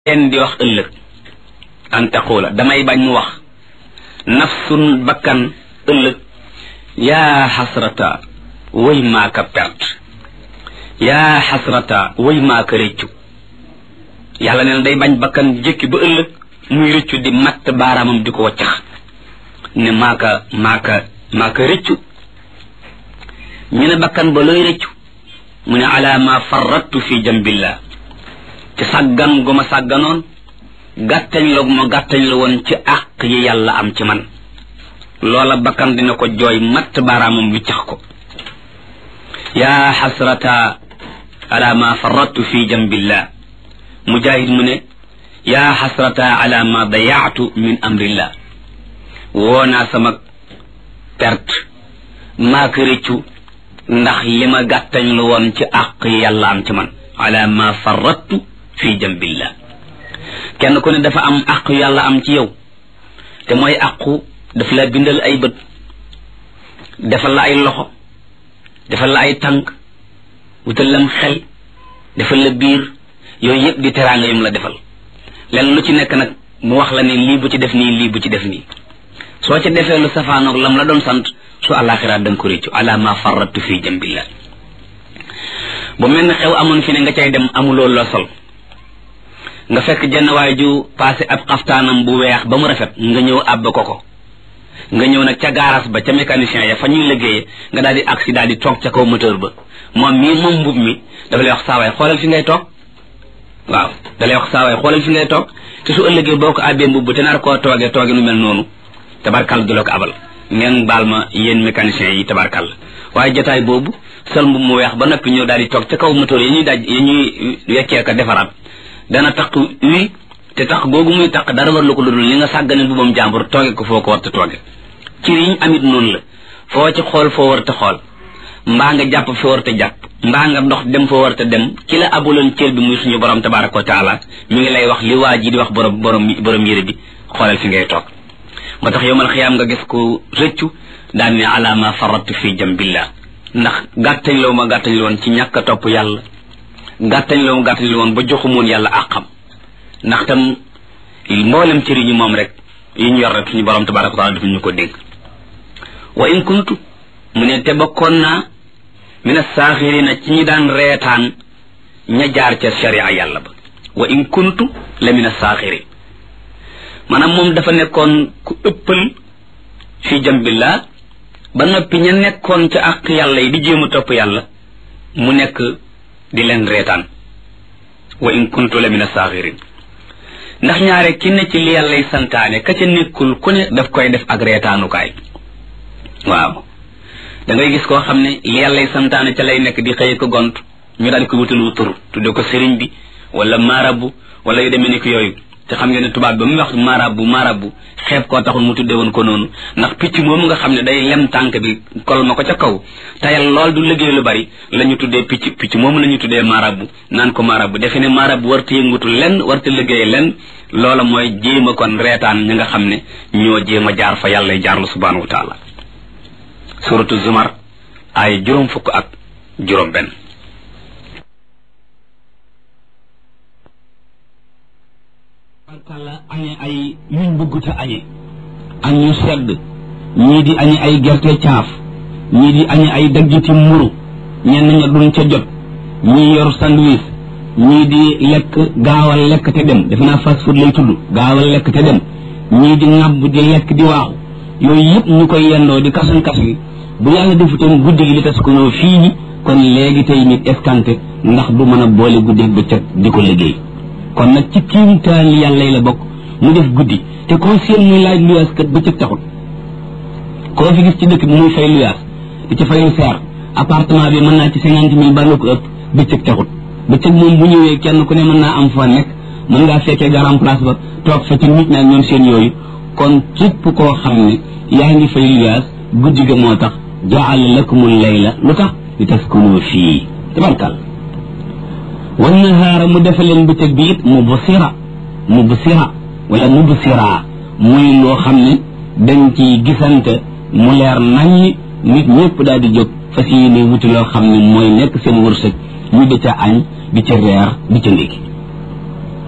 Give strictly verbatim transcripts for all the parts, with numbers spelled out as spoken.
leen di wax ëllëg an taqula damay bañ mu wax nafsun bakkan ëllëg yaa xasrata way maaka perte yaa xasrata way maaka rëccu yàlla nee na day bañ bakkan jëkki ba ëllëg muy rëccu di matt baaraamam di ko waccax ne maaka maaka maaka rëccu ñu ne bakkan ba looy rëccu mu ne ala ma farrattu fi jambillah ci sàggan gu ma sàgganoon gàttañ la gu ma gàttañ la woon ci àq yi yàlla am ci man loola bakkan dina ko jooy matt baaraamam wiccax ko yaa xasrata ala ma farrattu fi jambillah mujahid mu ne yaa xasrata ala ma dayaatu min amrillah woo naa sama perte maa ko rëccu ndax li ma gàttañ lu woon ci àq yi yàlla am ci man ala ma farrattu fi jambillah kenn ku ne dafa am àq yàlla am ci yow te mooy àqu daf la bindal ay bët defal la ay loxo defal la ay tànk wutal lam xel defal la biir yooyu yëpp di teraanga yum la defal lenn lu ci nekk nag mu wax la ni lii bu ci def nii lii bu ci def nii soo ca defee lu safaanoog lam la doon sant su àllaaxira da nga ko réccu ala ma farrattu fi jambillah bu mel ne xew amoon fi ne nga cay dem amuloo loo sol nga fekk jenn waay ju passé ab xaftaanam bu weex ba mu rafet nga ñëw àbb ko ko nga ñëw nag ca garage ba ca mécanicien ya fa ñuy liggéeye nga daal di agsi daal di toog ca kaw moteur ba moom mii moom mbub mi dafa lay wax saawaay xoolal fi ngay toog waaw da lay wax saawaay xoolal fi ngay toog te su ëllëgee boo ko àbbee mbubb te nar koo toogee tooge nu mel noonu tabarkal du la ko abal ngeen baal ma yéen mécaniciens yi tabarkal waaye jotaay boobu sol mbub mu weex ba noppi ñëw daal di toog ca kaw moteur yi ñuy daj yi ñuy wekkee ko defaraat dana tax uy te tax googu muy tax dara war la ko ludul li nga sàggane mbubam jàmbur tooge ko foo ko war te tooge ci yi ñu amit noonu la foo ci xool foo war te xool mbaa nga jàpp foo war te jàpp mbaa nga dox dem foo war te dem ki la abuloon cër bi muy suñu borom tabaraka wa taala mi ngi lay wax li waa ji di wax borom borom borom yére bi xoolal fi ngay toog moo tax yowmal xiyaam nga gis ko rëccu daan ne ala ma farrattu fi jambillah ndax gàttañ la ma gàttañ la woon ci ñàkk a topp yàlla gàttañ la ma gàttañ la woon ba joxumoon yàlla àqam ndax tam mboolem cëri ñu moom rek yi ñu yor rek suñu borom tabaraka wa taala dafa ñu ko dégg wa in kuntu mu ne te bokkoon naa mina saaxirina ci ñi daan reetaan ña jaar ca sharia yàlla ba wa in kuntu la mina saaxirin maanaam moom dafa nekkoon ku ëppal fi jambillah ba noppi ña nekkoon ca àq yàlla yi di jéem a topp yàlla mu nekk di leen reetaan wa in kuntu la mina saaxirin ndax ñaare ki ne ci li yàllay santaane ka ca nekkul ku ne daf koy def ak reetaanukaay waaw da ngay gis koo xam ne li yàllay santaane ca lay nekk di xëy ko gont ñu daal di ko wutal wu tur tudde ko sëriñ bi wala marabu wala yu demee ni ko yooyu te xam ngeen ne tubaab ba mu wax marabu marabu xeeb koo taxul mu tudde woon ko noonu ndax picc moomu nga xam ne day lem tànk bi kol ma ko ca kaw tayal lool du liggéey lu bari la ñu tuddee picc picc moomu la ñu tuddee marabu naan ko marabu defe ne marabu warta yëngutu lenn warta liggéey lenn loola mooy jéem a kon reetaan ñi nga xam ne ñoo jéem a jaar fa yàlla jaarlu subhanahu wa taala suratu zumar ay juróom fukk ak juróom benn barkalla añe ay yuñ bëgguta añe añ yu sedd ñii di añe ay gerte caaf ñii di añe ay daggiti mburu ñenn ña duñ ca jot ñii yor sandwich ñii di lekk gaawal lekk te dem defe naa fast food lay tudd gaawal lekk te dem ñii di ŋàbb di lekk di waaxu yooyu yëpp ñu koy yendoo di kasan kas gi bu yàlla defutoon guddi gi li tas ko ñëw fii ñi kon léegi tey nit escanté ndax du mën a boole guddi bëccëg di ko liggéey kon nag ci kiimtaan yàlla la bokk mu def guddi te koo seen muy laaj luyaas kat bëccëg taxut koo fi gis ci dëkk bi muy fay luyaas di ci fay lu seer appartement bi mën naa ci cinquante mille ba la ko ëpp bëccëg taxut bëccëg moom bu ñëwee kenn ku ne mën naa am fa nekk mën ngaa fekkee garam place ba toog fa ci nit ñaak ñoom seen yooyu kon képp koo xam ne yaa ngi fay luyaas guddi ga moo tax jaal lakumul layla lu tax li taskunu fii tabarkal wan nahaara mu defa leen bëccëg bi it mubsira mubsira wala mubsira muy loo xam ne dañ ci gisante mu leer naññi nit ñëpp daal di jóg fas yéene wuti loo xam ne mooy nekk seen wërsëg ñu di ca añ di ca reer di ca ndékki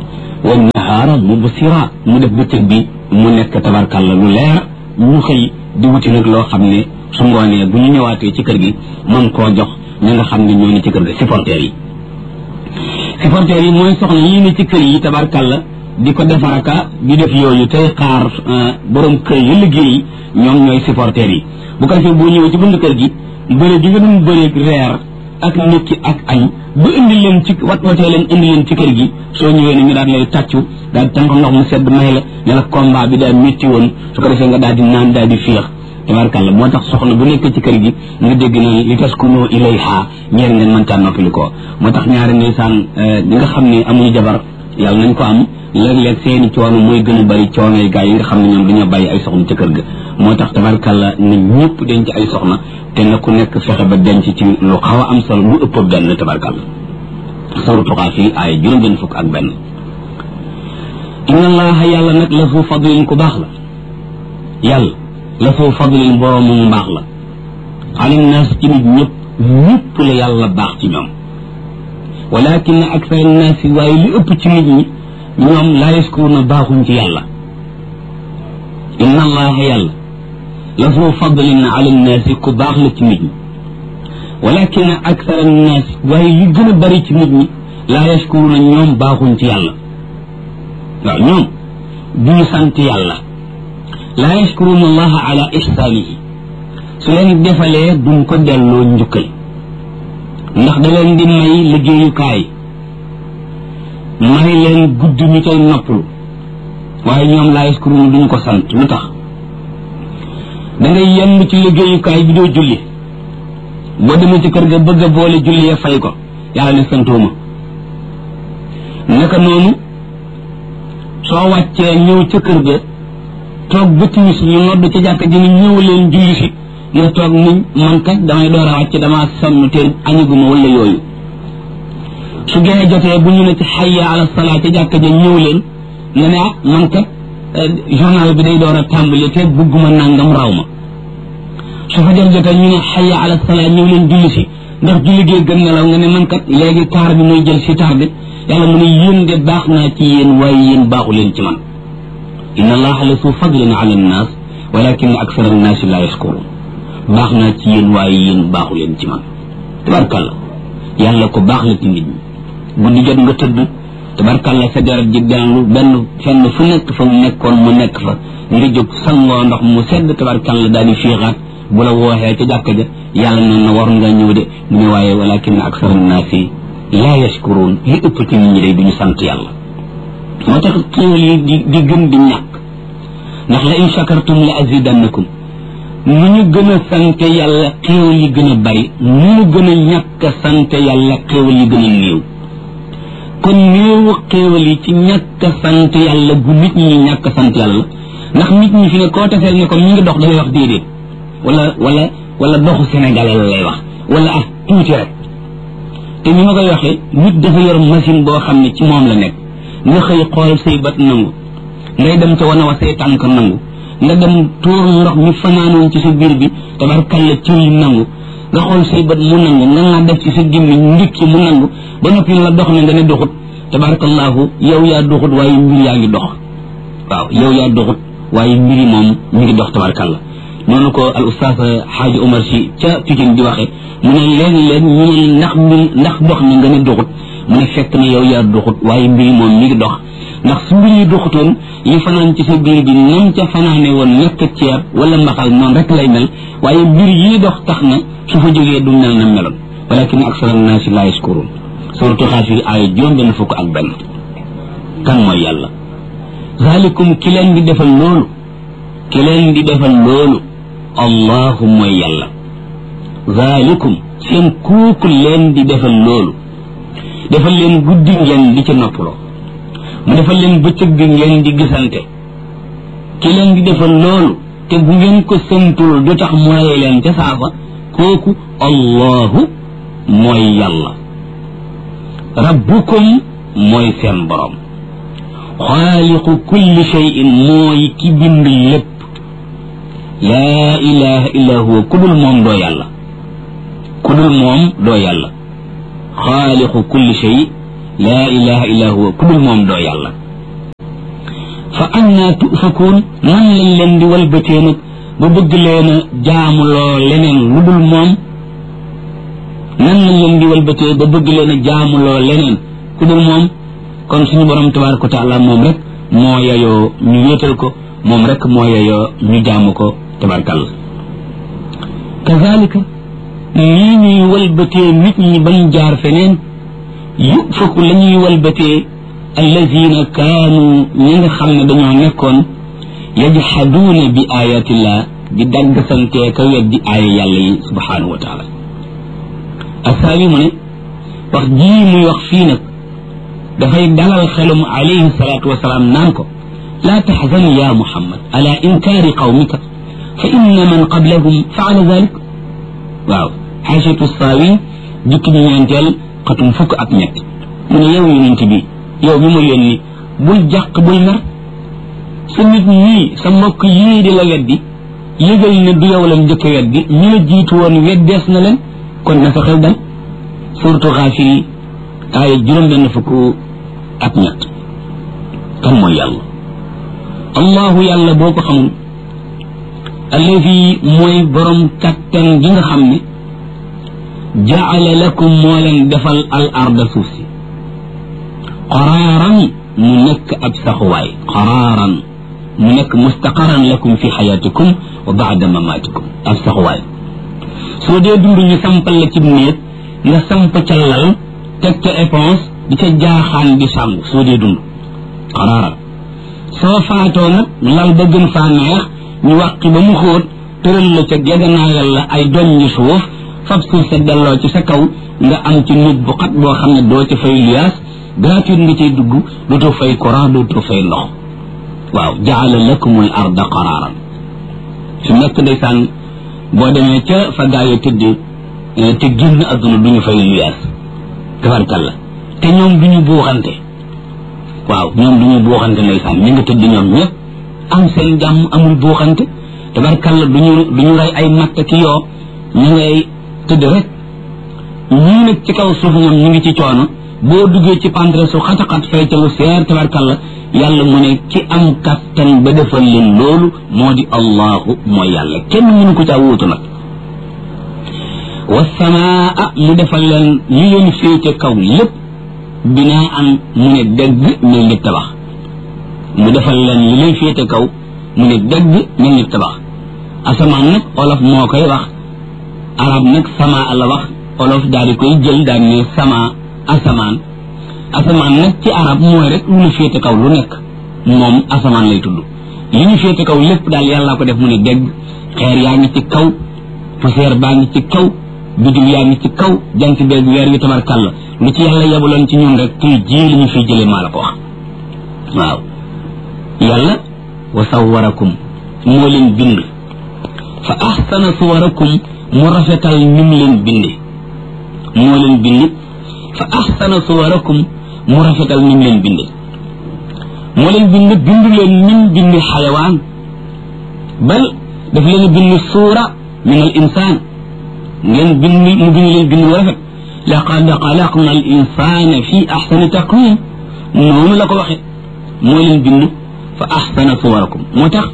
wa nahaara mubsira mu def bëccëg bi mu nekk tabarkàlla lu leer ñu xëy di wuti nag loo xam ne su ngoonee bu ñu ñëwaatee ci kër gi mën koo jox ñi nga xam ne ñoo ne ci kër gi supporters yi supporters yi mooy soxna yii ne ci kër yi tabarkàlla di ko defaraka di def yooyu tey xaar borom kër yi liggéey ñoom ñooy supporters yi bu ko defee boo ñëwee ci bunt kër gi bëre gi nga doon bëreeg reer ak ndékki ak añ ba indi leen ci wat watee leen indi leen ci kër gi soo ñëwee ne ñu daal lay tàccu daal di tànk ndox mu sedd may la ne la combat bi daal métti woon su ko defee nga daal di naan daal di féex tabarkàlla moo tax soxna bu nekk ci kër gi nga dégg naan li taskunu ilayha ñeer ngeen mën caa noppali ko moo tax ñaari ndeysaan ñi nga xam ne amuñu jabar yàlla nañ ko am léeg-léeg seeni coono mooy gën a bari coono yi gaa yi nga xam ne ñoom dañoo bàyyi ay soxna ca kër ga moo tax tabarkàlla ne ñëpp denc ay soxna te na ku nekk fexe ba denc ci lu xaw a am solo lu ëpp benn tabarkàlla sawru Qaaf yi ay juróom benn fukk ak benn inna allaha yàlla nag la fu fadlin ku baax la yàlla la fu fadlin boroomu mu baax la ala naas ci nit ñëpp ñëpp la yàlla baax ci ñoom walakin akthar annaasi waaye li ëpp ci nit ñi ñoom laa yaskuruuna baaxuñ ci yàlla inna allaha yàlla la fu fadlin ala annaasi ku baax la ci nit ñi walakin akthar annaasi waaye li gën a bari ci nit ñi laa yaskuruuna ñoom baaxuñ ci yàlla waaw ñoom duñu sant yàlla laa yashkuruuna allaha ala ihsaanihi su leen defalee duñ ko delloo njukkal ndax da leen di may liggéeyukaay may leen gudd ñu cay noppalu waaye ñoom laa yashkuruuna duñ ko sant lu tax da ngay yenn ci liggéeyukaay bi doo julli boo demee ci kër ga bëgg a boole julli ya fay ko yàlla ne santooma naka noonu soo wàccee ñëw ca kër ga toog ba timis ñu nodd ca jàkka ji ni ñëw leen julli si nga toog niñ man kat damay door a wàcc damaa sonn te añuguma wala yooyu su gene jotee bu ñu ne ci xayya ala salaa ca jàkka ji ñëw leen nga ne ah man kat journal bi day door a tàmbali te bëgguma nangam raw ma su fajar jotee ñu ne xayya ala salaa ñëw leen julli si ndax julli gee gën nelaw nga ne man kat léegi taar bi muy jël si tardé yàlla mu ne yéen de baax naa ci yéen waaye yéen baaxu leen ci man inna allaha la su fadlin ala annaas walakin aksara annaasi la yashkurun baax naa ci yéen waaye yéen baaxu leen ci man tabarkàlla yàlla ko baax la ci nit ñi guddi jot nga tëdd tabarkàlla sa deret ji dellu benn fenn fu nekk fa mu nekkoon mu nekk fa nga jóg sangoo ndox mu sedd tabarkàlla daal di fiixaat bu la wooxee ca jàkka ja yàlla noonu na war nga ñëw de mu ne waaye walakin aksara annaasi laa yashkuruun li ëpp ci nit ñi day duñu sant yàlla moo tax xéewal yi di di gën di ñàkk ndax la in shakartum la azidannakum nu ñu gën a sante yàlla xéewal yi gën a bari nu ñu gën a ñàkk a sante yàlla xéewal yi gën a néew kon néewu xéewal yi ci ñàkk a sant yàlla gu nit ñi ñàkk a sant yàlla ndax nit ñi fi ne koo tafeel ne ko mi ngi dox dalay wax déedéet wala wala wala doxu sénégalais la lay wax wala ah tuuti rek te ni ma koy waxee nit dafa yor machine boo xam ne ci moom la nekk nga xëy xool say bët nangu ngay dem ca wana wa say tànk nangu nga dem tuur ndox mi fanaanoon ci sa biir bi tabarkalla cër yi nangu nga xool say bët mu nangu nga nga def ci sa gémmiñ ndikki mu nangu ba noppi la dox ne nga ne doxut tabarakallahu yow yaa doxut waaye mbir yaa ngi dox waaw yow yaa doxut waaye mbiri moom mi ngi dox tabarkalla noonu ko al ustaas xaaji Omar si ca Pikine di waxe mu ne léegi-léeg ñu ne ndax mbir ndax dox na nga ne doxut mu ne fekk na yow yaa doxut waaye mbiri moom mi ngi dox ndax su mbir yi doxutoon li fanaan ci sa biir bi nam ca fanaane woon nekk ceeb wala mbaxal noonu rek lay mel waaye mbir yi dox tax na su fa jógee du mel na meloon walakin aksara naasi laa yashkuruun suratu Xaafir aaya juróom benn fukk ak benn kan mooy yàlla zalikum ki leen di defal loolu ki leen di defal loolu allahu mooy yàlla zalikum seen kooku leen di defal loolu defal leen guddi ngeen di ca noppaloo mu defal leen bëccëg bi ngeen di gisante ki leen di defal loolu te bu ngeen ko santul du tax mooy leen ca saafa kooku allahu mooy yàlla rabbukum mooy seen borom xaaliqu kulli shay'in mooy ki bind lépp laa ilaha illa huwa ku dul moom doo yàlla ku dul moom doo yàlla xaaliqu kulli shay laa ilaha illa huwa ku dul moom doo yàlla fa anna tufakuun nan lañ leen di walbatee nag ba bëgg leen a jaamuloo leneen lu dul moom nan lañ leen di walbatee ba bëgg leen a jaamuloo leneen ku dul moom kon suñu borom tabaraka wa taala moom rek moo yeyoo ñu wéetal ko moom rek moo yeyoo ñu jaamu ko tabarakalla kazalika nii ñuy walbatee nit ñi bañ jaar feneen yufaku la ñuy walbatee allazina kaanu ñi nga xam ne dañoo nekkoon yajhaduuna bi ayatillah di dagg santee ka weddi aaya yàlla yi subhanahu wa taala asaabi mu ne wax jii muy wax fii nag dafay dalal xelum alayhi salatu wasalaam naan ko laa taxzan ya muhammad ala inkaari qawmika fa inna man qablahum faala dalik waaw xaasatu saawi jukki ñu ñeenteel xatum fukk ak ñett mu ne yow yonent bi yow mi ma yónni bul jàq bul mer sa nit ñii sa mbokk yii di la weddi yëgal ne du yow leen jëkk weddi ñu la jiitu woon weddees na leen kon na sa xel dal suratu Gaafir yi aaya juróom benn fukk ak ñett kan mooy yàlla allahu yàlla boo ko xamul alladi mooy borom kattan gi nga xam ne jaala lakum moo leen defal al arda suuf si qaraaran mu nekk ab saxuwaay qaraaran mu nekk mustaqaran lakum fi xayaatikum wa baada mamaatikum ab saxuwaay soo dee dund ñu sampal la ci néeg nga samp ca lal teg ca éponge di ca jaaxaan di sàngu soo dee dund qaraaran soo faatoo nag lal ba gën faa neex ñu wàqi ba mu xóot tëral la ca geganaayal la ay doñ ñi suuf fab suuf sa delloo ci sa kaw nga am ci nit bu xat boo xam ne doo ci fay luyaas gratuit nga cay dugg dootoo fay courant dootoo fay ndox waaw jaala lakumul arda qaraaran su nekk ndeysaan boo demee ca fa gaa yi tëdd te génn adduna du ñu fay luyaas tabarkalla te ñoom du ñu buuxante waaw ñoom du ñu buuxante ndeysaan ñu nga tëdd ñoom ñëpp am seen jàmm amul buuxante tabarkalla du ñu du ñu rey ay matt ki yoo ñu ngay tëdd rek ñii nag ci kaw suuf ñoom ñu ngi ci coono boo duggee ci pantre su xataxat fay ca lu seer tabarkalla yàlla mu ne ki am kattan ba defal leen loolu moo di allahu mooy yàlla kenn mënu ko caa wuutu nag wasamaa mu defal leen li leen féete kaw lépp binaa an mu ne dégg mel ni tabax mu defal leen li leen féete kaw mu ne dégg mel ni tabax asamaan nag olof moo koy wax arab nag sama la wax olof daal di koy jël daal ne sama asamaan asamaan nag ci arab mooy rek lu ñu féete kaw lu nekk moom asamaan lay tudd li ñu féete kaw lépp daal yàlla ko def mu ne dégg xeer yaa ngi ci kaw poussière baa ngi ci kaw biddiw yaa ngi ci kaw jant beeg weer wi tabarkàlla lu ci yàlla yebaloon ci ñun rek tuy jii li ñu fiy jëlee maa la ko wax waaw yàlla wa sawwarakum moo leen bind fa ahsana suwarakum mu rafetal nim leen binde moo leen bind fa ahsana suwarakum mu rafetal nim leen binde moo leen bind bind leen nim bind xayawaan bal daf leen bind suura min al insaan ngeen bind mu bind leen bind lu rafet laqad xalaqna al insana fi ahsani taqwim noonu la ko waxe moo leen bind fa ahsana suwarakum moo tax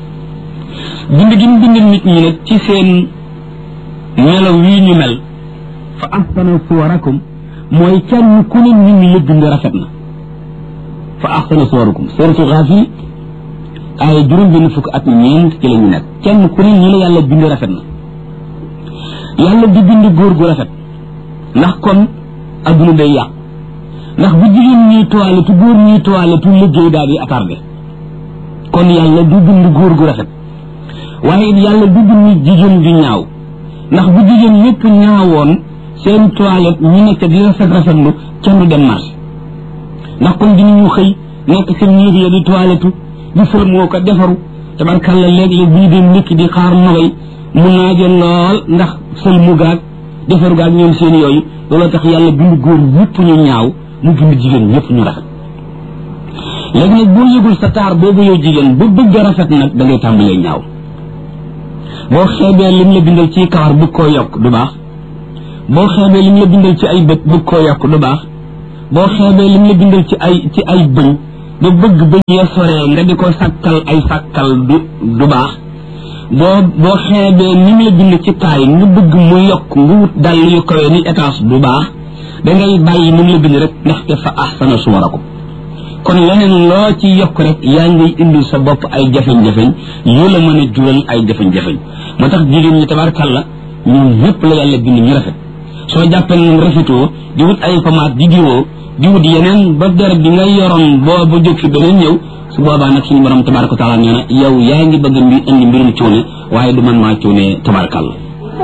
bind gi mu bind nit ñi nag ci seen melaw yi ñu mel fa ahsana suwarakum mooy kenn ku ne nit ñi la bind rafet na fa ahsana suwarakum suratu Gaafir aaya juróom benn fukk ak ñeent ci la ñu nekk kenn ku ne ñi la yàlla bind rafet na yàlla di bind góor gu rafet ndax kon adduna day yàq ndax bu jigéen ñuy toilette góor ñuy toilette liggéey daal di attardé kon yàlla du bind góor gu rafet waaye yàlla du bind jigéen ju ñaaw ndax bu jigéen ñëpp ñaawoon seen toilette ñu nekk di rafet rafetlu kenn du dem marché ndax kon dinañu xëy nekk seen néeg ya di toilette di fër moo ko defaru tabarkàlla léeg-léeg bii dem ndikki di xaar nogay mu naaje lool ndax sël mu gaag defaru gaag ñoom seen yooyu looloo tax yàlla bind góor ñëpp ñu ñaaw mu bind jigéen ñëpp ñu rafet léegi nag boo yëgul sa taar boobu yow jigéen bu bëgg a rafet nag da ngay tàmbalee ñaaw boo xeebee lim la bindal ci kawar bëgg koo yokk du baax boo xeebee lim la bindal ci ay bët bëgg koo yokk du baax boo xeebee lim la bindal ci ay ci ay bëñ ba bëgg ba ya soree nga di ko sàkkal ay sàkkal du du baax boo boo xeebee ni mu la bind ci taay nga bëgg mu yokk nga wut dal yu kawee ni étage du baax dangay bàyyi ni mu la bind rek ndaxte fa ahsana suwarakum kon leneen loo ci yokk rek yaa ngi indi sa bopp ay jafeñ-jafeñ yu la mën a jural ay jafeñ-jafeñ moo tax jigéen ñi tabarkàlla ñoom ñëpp la yàlla bind ñu rafet soo jàppee ne rafetoo di wut ay pommade di diwoo di wut yeneen ba der bi nga yoroon boo ba jóg fi beneen ñëw su boobaa nag suñu borom tabaraka taala nee na yow yaa ngi bëgg mbi indi mbirum cuune waaye du man maa cuune tabarakàlla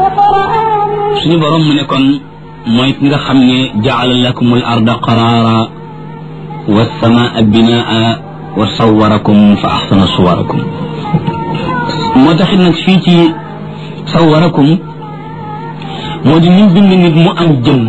suñu borom mu ne kon mooy ki nga xam ne jaala lakum al arda qaraara wa samaa binaa wa sawwarakum fa ahsana suwarakum moo taxit nag fii ci sawwarakum moo di ñu bind nit mu am jëm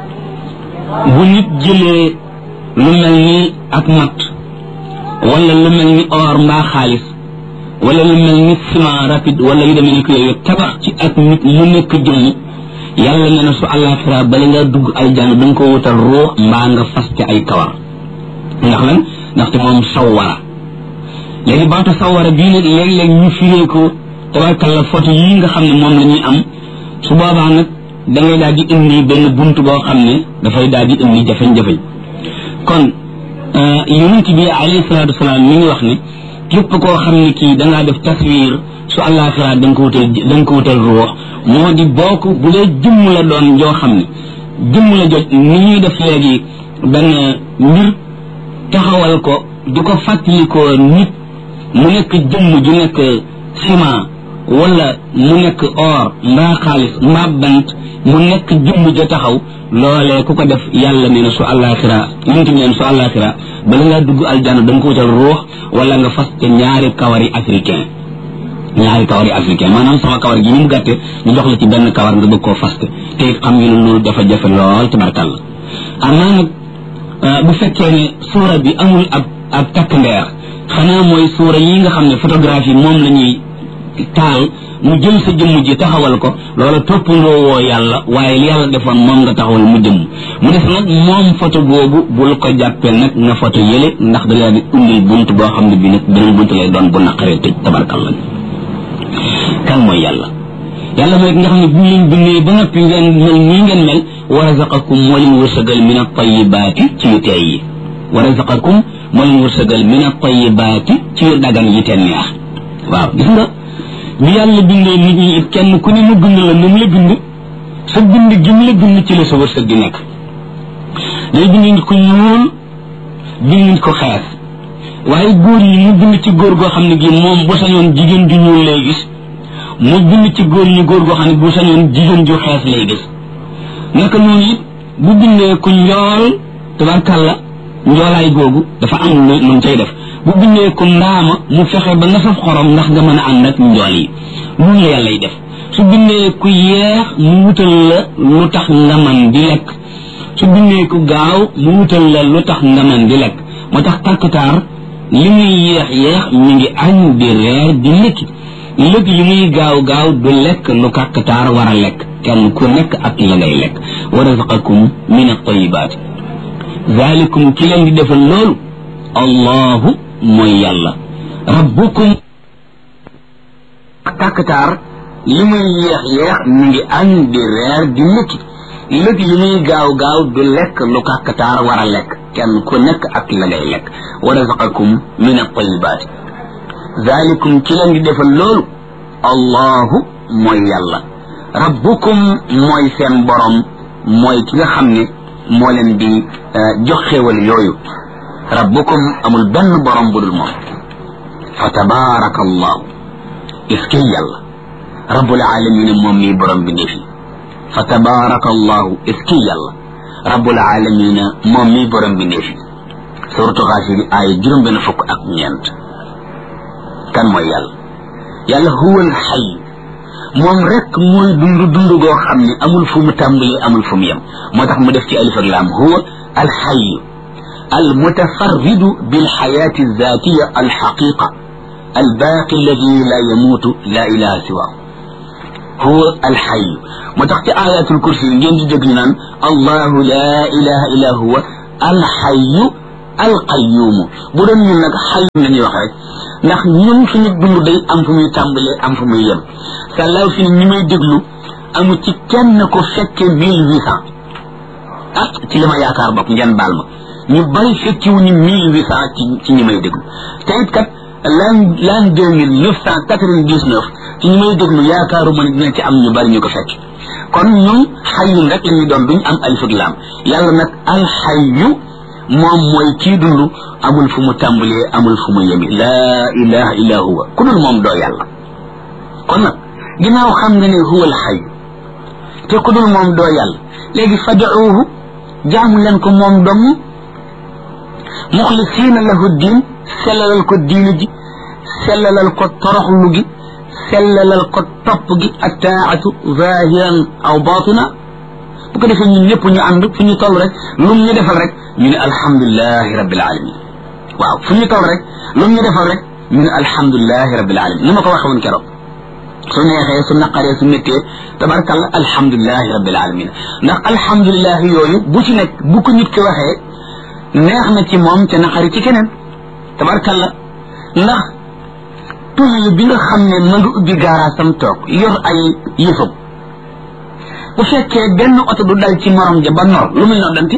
bu nit jëlee lu mel ni ak mat wala lu mel ni or mbaa xaalis wala lu mel ni ciment rapide wala yu demee ni ko yooyu tabax ci ak nit mu nekk jëmm yàlla nee na su àllaaxira bala nga dugg aljanna da nga ko wutal ruux mbaa nga fas ci ay kawar ndax lan ndaxte moom sawwara léegi baatu sawwara bii nag léeg-léeg ñu firee ko tabarkalla photo yii nga xam ne moom la ñuy am su boobaa nag da ngay daal di indi benn bunt boo xam ne dafay daal di indi jafeñ-jafeñ kon yonent bi alayhi salaatu wasalaam mi ngi wax ne képp koo xam ne kii da ngaa def taswiir su àllaaxira da nga ko wutal da nga ko wutal ruux moo di bokk bu dee jëmm la doon joo xam ne jëmm la jot ni ñuy def léegi benn mbir taxawal ko di ko fàttalikoo nit mu nekk jëmm ju nekk ciment wala mu nekk or mbaa xaalis mbaa bant mu nekk jëmm ja taxaw loolee ku ko def yàlla nee na su àllaaxira yunti neen su àllaaxira bala ngaa dugg aljanna da nga ko wutal ruux wala nga fas te ñaari kawari africain ñaari kawari africain maanaam sama kawar gi ni mu gàtte ñu jox la ci benn kawar nga bëgg koo faste te it xam ngeen loolu dafa jafe lool tabarkàlla amaa nag bu fekkee ne suura bi amul ab ab takk ndeer xanaa mooy suura yi nga xam ne photographie moom la ñuy taal mu jël sa jëmm ji taxawal ko loola toppandoo woo yàlla waaye li yàlla defoon moom nga taxawal mu jëmm mu def nag moom photo boobu bul ko jàppee nag nga photo yële ndax da leen di indil bunt boo xam ne bi nag beneen bunt lay doon bu naqaree tëj tabarkalla kan mooy yàlla yàlla mooy ki nga xam ne bu ñu leen bindee ba noppi ngeen mel nii ngeen mel wa razaqakum moo leen wërsëgal min at-tayyibaati ci yu teey yi wa razaqakum moo leen wërsëgal min at-tayyibaati ci yu dagan yi te neex waaw gis nga bi yàlla bindee nit ñi it kenn ku ne mu bind la nu mu la bind sa bind gi mu la bind ci la sa wërsëg di nekk day bind nit ko ñuul bind nit ko xees waaye góor yi mu bind ci góor goo xam ne gi moom bu sañoon jigéen ju ñuul lay gis mu bind ci góor ñi góor goo xam ne bu sañoon jigéen ju xees lay gis naka noonu it bu bindee ku njool tabarkàlla njoolaay googu dafa am lu mu cay def bu bindee ku ndaama mu fexe ba nga saf xorom ndax nga mën a ànd ak njool yi loolu la yàllay def su bindee ku yeex mu wutal la lu tax nga man di lekk su bindee ku gaaw mu wutal la lu tax nga man di lekk moo tax kàkkataar li muy yeex yeex mi ngi añ di reer di lekki lëg li muy gaaw gaaw du lekk lu kàkkataar war a lekk kenn ku nekk ak la ngay lekk wa razaqakum min at-tayyibaat zalikum ki leen di defal loolu allahu mooy yàlla rabbukum kàkkataar li muy yeex yeex mi ngi añ di reer di lekki lëg li muy gaaw gaaw du lekk lu kàkkataar war a lekk kenn ku nekk ak la ngay lekk wa razaqakum min at-tayyibaat zalikum ki leen di defal loolu allahu mooy yàlla rabbukum mooy seen borom mooy ki nga xam ne moo leen di jox xéewal yooyu rabbukum amul benn borom bu dul moom fa tabaraka allahu iski yàlla rabbul alamina moom mii borom bi ndefi fa tabaraka allahu iski yàlla rabbul alamina moom mii borom bi ndefi suratu Gaafir ay juróom benn fukk ak ñeent kan mooy yàlla yàlla huwa al hayy moom rek mooy dund dund goo xam ne amul fu mu tàmbali amul fu mu yem moo tax mu def ci alif ak laam huwa al hayy al mutafarridu bil hayati zatiya al haqiqa al baaqi alladi la yamuutu la ilaha siwaahu huwa al hayy moo tax ci ayatul kursi ngeen di dégg ñu naan allahu la ilaha illa huwa al hayy alqayyumu bu doon ñun nag xayu la ñuy wax rek ndax ñun suñu dund day am fu muy tàmbalee am fu muy yem sàllaaw fi ñi may déglu amu ci kenn ko fekke mille huit cent ah ci li ma yaakaar bopp ngeen baal ma ñu bari fekkiwuñu mille huit cent ci ci ñi may déglu te it kat l'an l'an deux mille neuf cent quatre-vingt-dix-neuf ci ñi may déglu yaakaaru ma ne dina ci am ñu bari ñu ko fekk kon ñun xayyun rek la ñuy doon duñ am alif ak laam yàlla nag alxayyu moom mooy kii dund amul fu mu tàmbalee amul fu mu yemi laa ilaha illa huwa ku dul moom doo yàlla kon nag ginnaaw xam nga ne huwa alxayyu te ku dul moom doo yàlla léegi fad'uuhu jaamu leen ko moom dong muxlisiina lahu diin sellalal ko diine ji sellalal ko toroxlu gi sellalal ko topp gi attaatu zahiran aw batina bu ko defee ñun ñëpp ñu ànd fu ñu toll rek lum ñu defal rek ñu ne alhamdulilahi rabbil alamin waaw fu ñu toll rek lum ñu defal rek ñu ne alhamdulilahi rabbil alamin ni ma ko waxee woon keroog su neexee su naqaree su méttee tabarkalla alhamdulilahi rabbil alamin ndax alhamdulilahi yooyu bu ci nekk bu ko nit ki waxee neex na ci moom te naqari ci keneen tabarkalla ndax tuuti bi nga xam ne ma nga ubbi gaaraasam toog yor ay yëfam bu fekkee benn oto du dal ci morom ja ba nor lu muy noddanti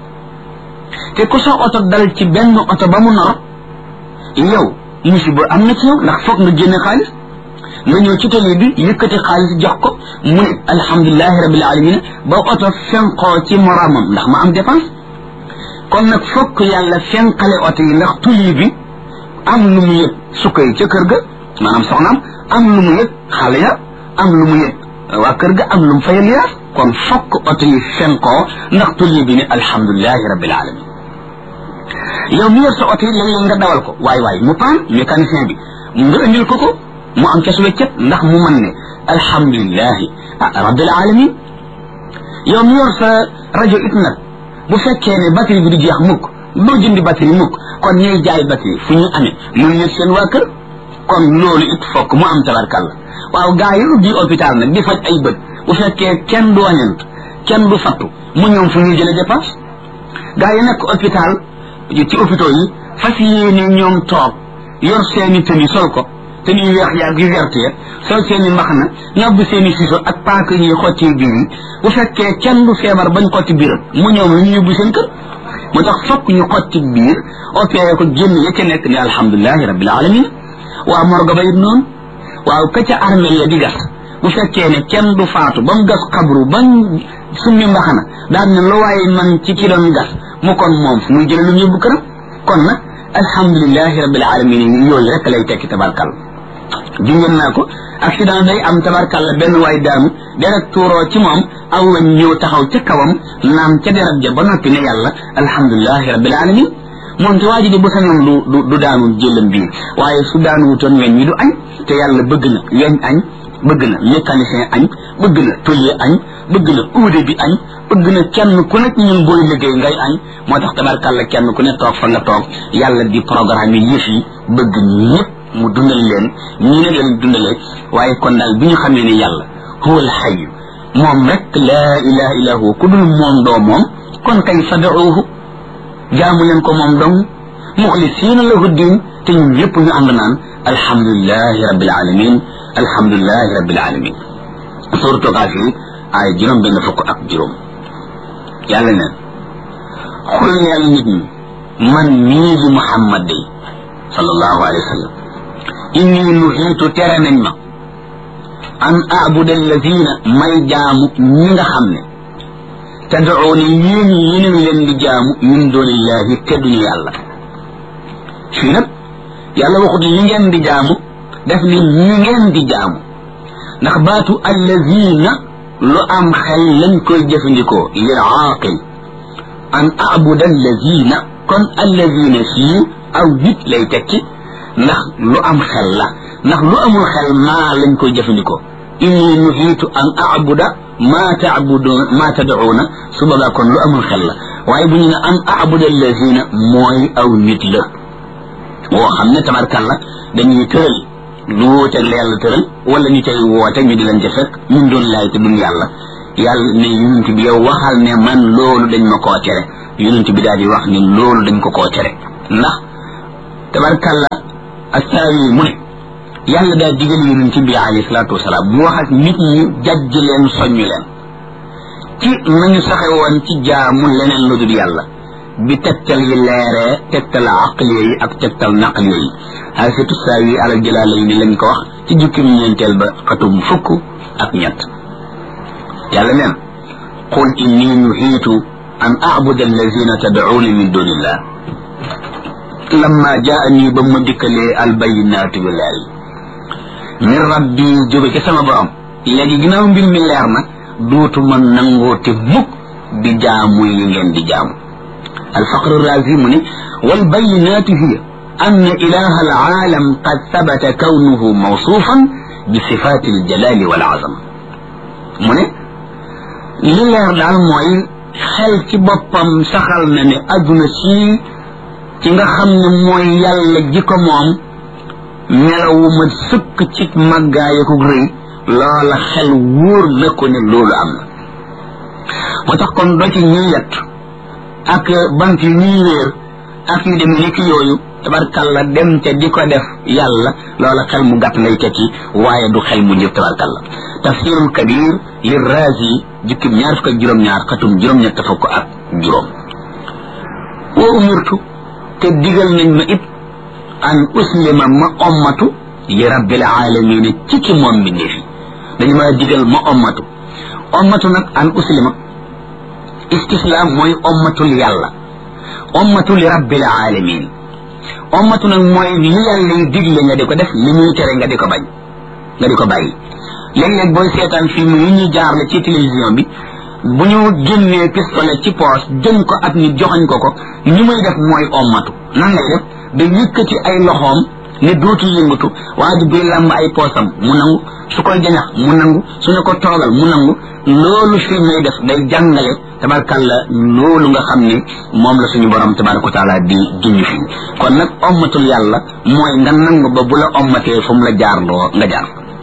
te ku sa oto dal ci benn oto ba mu nor yow musiba am na ci yow ndax foog nga génne xaalis nga ñëw ci tali bi yëkkati xaalis jox ko mu ne alhamdulilahi rabbil alamin ba oto fenqoo ci moromam ndax ma am dépense kon nag fokk yàlla fenqale oto yi ndax tuli bi am lu mu yëg sukka yi ca kër ga maanaam soxnaam am lu mu yëg xale ya am lu mu yëg waa kër ga am lu mu fayal yaas kon fokk oto yi fenkoo ndax tuli bi ne alhamdulilahi rabbil alamin yow mi yor sa oto yi léeg-léeg nga dawal ko waay waay mu paan mécanicien bi nga indil ko ko mu am ca su weccet ndax mu mën ne alhamdulilahi ah rabbil alamin yow mi yor sa rajo it nag bu fekkee ne batterie bi du jeex mukk doo jëndi batterie mukk kon ñooy jaay batterie fu ñu amee mun ñu seen waa kër kon loolu it fokk mu am tabarkalla waaw gaa yi ubbi hôpital nag di faj ay bët bu fekkee kenn du wañant kenn du fattu mu ñoom fu ñuy jële dépense gaa yi nekk hôpital ci hôpitaux yi fas yéene ñoom toog yor seeni tëni sol ko tëni yu weex yaag yu verte ya sol seeni mbaxana ñàbb seeni siso ak paaka ñuy xotti biir yi bu fekkee kenn du feebar bañ xotti biiram mu ñoom lu ñu yóbbu seen kër moo tax fokk ñu xotti biir opéré ko génn ya ca nekk ni alhamdulilahi rabbil alamin waa morga ba it noonu waaw ka ca armée ya di gas bu fekkee ne kenn du faatu ba mu gas xabru bañ summi mbaxana daan ne lu waaye man ci ki doon gas mu kon moom fu muy jële lu ñu yóbbu këram kon nag alhamdulilahi rabbil alamin yi yooyu rek lay tekki tabarkal jungeen naa ko accident day am tabarkalla benn waay daanu deret tuuroo ci moom aw wañ ñëw taxaw ca kawam naam ca deret ja ba noppi ne yàlla alhamdulilahi rabbil alamin moom ci waa ji di bu sañoon du du du daanu jëlam bii waaye su daanu wutoon weñ ñi du añ te yàlla bëgg na weñ añ bëgg na mécanicien añ bëgg na tôlier añ bëgg na uude bi añ bëgg na kenn ku nekk ñun booy liggéey ngay añ moo tax tabarkalla kenn ku ne toog fa nga toog yàlla di programme yi yëf yi bëgg ñëpp mu dundal leen ñi ne leen dundalee waaye kon daal bi ñu xamee ne yàlla huwa alxayu moom rek laa ilaha illa huwa ku dul moom doo moom kon kay fad'uuhu jaamu leen ko moom dong muxlisiina lahu diin te ñun ñëpp ñu ànd naan alhamdulilahi rabbil alamin alhamdulilahi rabbil alamin suratu Gaafir ay juróom benn fukk ak juróom yàlla ne xul neel nit ñi man mii di Muhammad day sallallahu alayhi wa sallam inni nuhiitu tere nañ ma an abuda alladina may jaamu ñi nga xam ne tad'uuna yéen yéen leen di jaamu min doonillahi te duñu yàlla fii nag yàlla waxut ñi ngeen di jaamu def ni ñi ngeen di jaamu ndax baatu alladina lu am xel lañ koy jëfandikoo lil aaqil an abuda alladina kon alladina fii aw nit lay tekki ndax lu am xel la ndax lu amul xel maa lañ koy jëfandikoo inni nuhiitu an abuda maa taabuduuna maa tad'uuna su boobaa kon lu amul xel la waaye bu ñu ne an abuda allazina mooy aw nit la woo xam ne tabarkalla dañuy tëral lu wóoteeg la yàlla tëral wala ñu cay woote ñu di leen ca fekk ñun doon laay te duñ yàlla yàlla ne yonent bi yow waxal ne man loolu dañ ma koo tere yonent bi daal di wax ne loolu dañ ko koo tere ndax tabarkalla assaawi mu ne yàlla daal digal yonent bi alayhi salaatu wasalaam bu wax ak nit ñi jajj leen soññu leen ci nañu saxe woon ci jaamu leneen lu dul yàlla bi tegtal yi leeree tegtal aqliya yi ak tegtal naqliya yi xaasatu saawi alal jalaala yi ni lañ ko wax ci jukkim ñeenteel ba xatum fukk ak ñett yàlla neen qul inni nuhiitu an abuda allazina tad'uuna min dunillah lamma jaani ba ma dikkalee albayinaatu bi leer yi min rabbi jóge ci sama borom léegi ginnaaw mbir mi leer na dootuma nangoote mukk di jaamu yi ngeen di jaamu الفقر الرازي مني والبينات هي أن إله العالم قد ثبت كونه موصوفا بصفات الجلال والعظمة مني لله العالمين خل ci boppam saxal na ne aduna si ci nga xam ne mooy yàlla ji ko moom melawu ma sëkk ci màggaay ak rëy loola xel wóor na ko ne loolu am na moo tax kon doo ci ñuy yett ak bant yi ñuy wéer ak yu demee ni ki yooyu tabarkalla dem ca di ko def yàlla loola xel mu gàtt lay tekki waaye du xel mu njëf tabarkalla tafsirul kabir li razi jukkim ñaar fukk ak juróom-ñaar xatum juróom-ñett fukk ak juróom wa umirtu te digal nañ ma it an uslima ma ommatu li rabbil alamin ci ki moom bi ndefi dañu ma digal ma ommatu ommatu nag an uslima istislaam mooy ommatul yàlla ommatu li rabbil alamin ommatu nag mooy li yàlla yi digle nga di ko def li muy tere nga di ko bañ nga di ko bàyyi léeg-léeg booy seetaan film yi ñuy jaarle ci télévision bi bu ñu génnee pistolet ci poos jëm ko ak nit joxañ ko ko ni muy def mooy ommatu nan lay def da yëkkati ay loxoom ne dootu yëngatu waa ji buy làmb ay poosam mu nangu su koy jañax mu nangu su ne ko toogal mu nangu loolu fi may def day jàngale tabarkalla loolu nga xam ne moom la suñu borom tabaraka wa taala di junj fii kon nag ommatul yàlla mooy nga nangu ba bu la ommatee fu mu la jaarloo nga jaar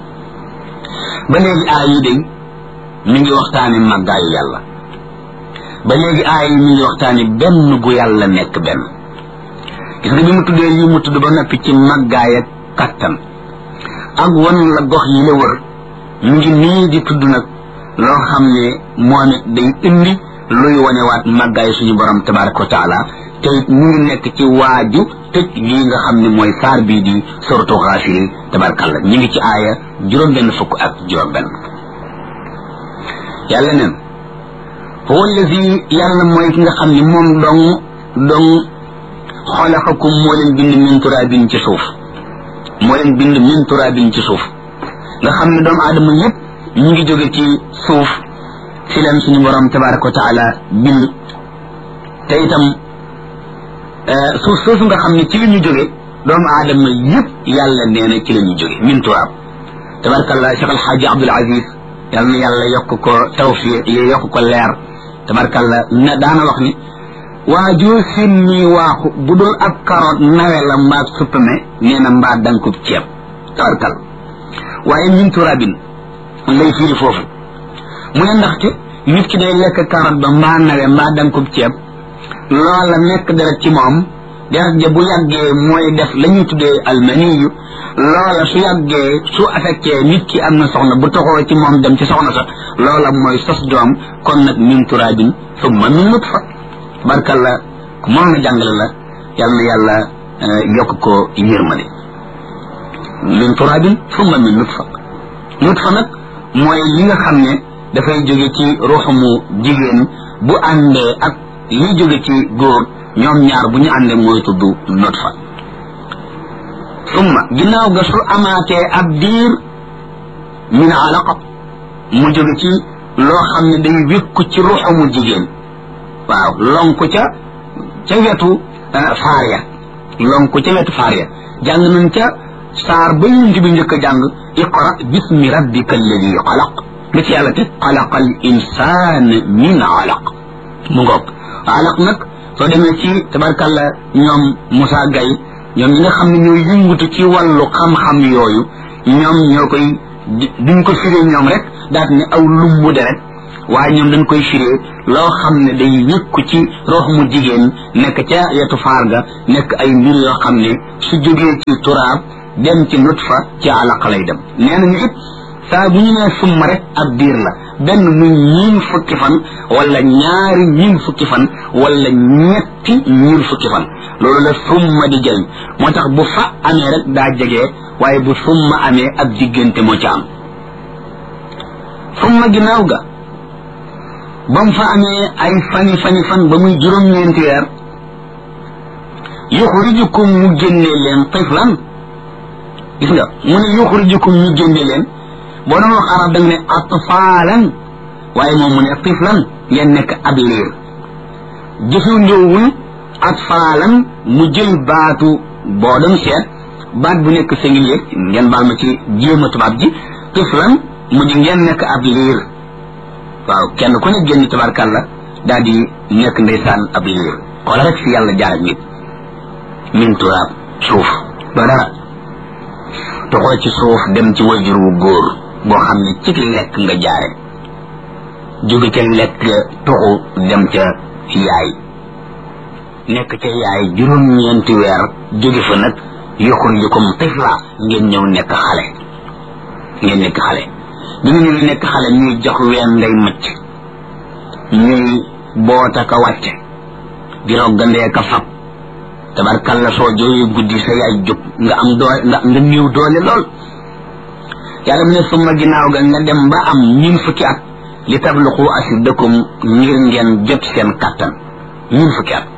ba léegi aay yi day mi ngi waxtaane màggaayu yàlla ba léegi aay yi mi ngi waxtaane benn gu yàlla nekk benn gis nga bi mu tuddee lii mu tudd ba noppi ci màggaay ak kattan ak wan la gox yi la wër mu ngi nii di tudd nag loo xam ne moom it day indi luy wanewaat màggaay suñu borom tabaraka wa taala te it mu ngi nekk ci waaju tëj lii nga xam ne mooy saar bii di suratu Gaafir tabarakalla ñu ngi ci aaya juróom benn fukk ak juróom benn yàlla neen huwa allazi yàlla mooy ki nga xam ne moom dong dong xalaqakum moo leen bind min turaabin ci suuf moo leen bind min turaabin ci suuf nga xam ne doomu aadama yëpp ñu ngi jóge ci suuf si leen suñu borom tabaraka wa taala bind te itam suuf soosu nga xam ne ci la ñu jóge doomu aadama yëpp yàlla nee na ci la ñu jóge min turaab tabarakallah Cheikh Alxaaji Abdul Aziz yàlla na yàlla yokk ko tawfiq yokk ko leer tabarakallah na daana wax ni waajoo sin nii waaxu bu dul ab karoot nawe la mbaat suppame nee na mbaat dankub ceeb tabarkal waaye min turaabin lay firi foofu mu ne ndaxte nit ki day lekk karoot ba mbaa nawe mbaa dankub ceeb loola nekk deret ci moom deret ja bu yàggee mooy def la ñuy tuddee almaniyu loola su yàggee su affecté nit ki am na soxna bu toxoo ci moom dem ci soxna sa loola mooy sos doom kon nag min turaabin summa min nutfa barkalla ku mën na jàngale la yàlla na yàlla yokk ko yërmande min turaabin summa min nutfa nutfa nag mooy li nga xam ne dafay jóge ci ruuxumu jigéen bu àndee ak li jóge ci góor ñoom ñaar bu ñu àndee mooy tudd nutfa summa ginnaaw ga su amaatee ab diir min alaqa mu jóge ci loo xam ne day wékku ci ruuxumu jigéen waaw lonku ca ca wetu faar ya lonku ca wetu faar ya jàng nañ ca saar ba yunti bi njëkk a jàng iqra bismi rabbika alladi xalaq lu ci yàlla te xalaqa al insaan min alaq mu ngoog alaq nag soo demee ci tabarkalla ñoom Moussa Gaye ñoom ñi nga xam ne ñooy yëngutu ci wàllu xam-xam yooyu ñoom ñoo koy duñ ko firee ñoom rek daat ne aw lumbu deret waaye ñoom dañ koy firee loo xam ne day yëkku ci rox mu jigéen nekk ca yetu faar ga nekk ay mbir yoo xam ne su jógee ci turaab dem ci nutfa ci alaqa lay dem nee nañu it saa bu ñu nee summa rek ab diir la benn muy ñiin fukki fan wala ñaari ñiin fukki fan wala ñetti ñiin fukki fan loolu la summa di jëriñ moo tax bu fa amee rek daa jege waaye bu summa amee ab diggante moo ci am summa ginnaaw ga ba mu fa amee ay fani fani fan ba muy juróom-ñeenti weer yuxrijukum mu génne leen tiflan gis nga mu ne yuxrijukum ñu génne leen boo doon wax arab da nga ne atfaalan waaye moom mu ne tiflan ngeen nekk ab liir jëfiw ndóowul atfaalan mu jël baatu boo doon seet baat bu nekk singulier ngeen baal ma ci jéema tubaab ji tiflan mu di ngeen nekk ab liir waaw kenn ku ne génn tabarkàlla daal di nekk ndeysaan ab liir xoola rek fi yàlla jaar ak nit min turaab suuf doo dara toxoo ci suuf dem ci wajur wu góor boo xam ne ci lekk nga jaare jóge ca lekk toxu dem ca yaay nekk ca yaay juróom-ñeenti weer jóge fa nag yuxrijukum tifla ngeen ñëw nekk xale ngeen nekk xale bi ñu ñëw nekk xale ñuy jox ween ngay macc ñuy boota ka wàcce di roggandee ka fab tabarkalla soo jooyee guddi sa yaay jóg nga am doole nga nga néew doole lool yàlla mu ne summa ginnaaw ga nga dem ba am ñun fukki at li tabluqu ashuddakum ngir ngeen jot seen kattan ñun fukki at